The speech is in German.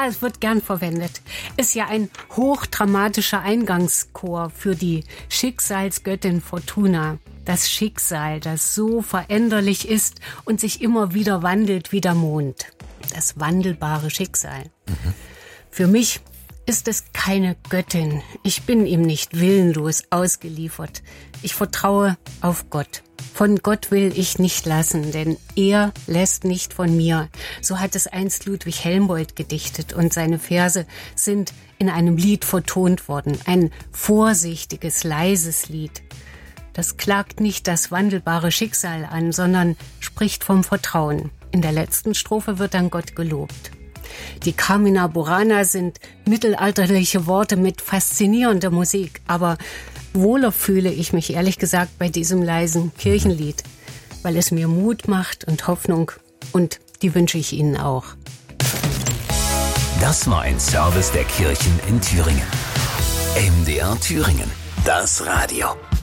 Ja, es wird gern verwendet. Ist ja ein hochdramatischer Eingangschor für die Schicksalsgöttin Fortuna. Das Schicksal, das so veränderlich ist und sich immer wieder wandelt wie der Mond. Das wandelbare Schicksal. Für mich ist es keine Göttin. Ich bin ihm nicht willenlos ausgeliefert. Ich vertraue auf Gott. Von Gott will ich nicht lassen, denn er lässt nicht von mir. So hat es einst Ludwig Helmbold gedichtet und seine Verse sind in einem Lied vertont worden. Ein vorsichtiges, leises Lied. Das klagt nicht das wandelbare Schicksal an, sondern spricht vom Vertrauen. In der letzten Strophe wird dann Gott gelobt. Die Carmina Burana sind mittelalterliche Worte mit faszinierender Musik, aber wohler fühle ich mich ehrlich gesagt bei diesem leisen Kirchenlied, weil es mir Mut macht und Hoffnung und die wünsche ich Ihnen auch. Das war ein Service der Kirchen in Thüringen. MDR Thüringen, das Radio.